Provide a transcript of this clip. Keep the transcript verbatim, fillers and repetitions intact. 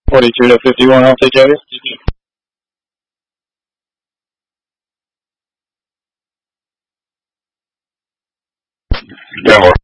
forty-two to fifty-one, I'll take care of you. Yeah, more.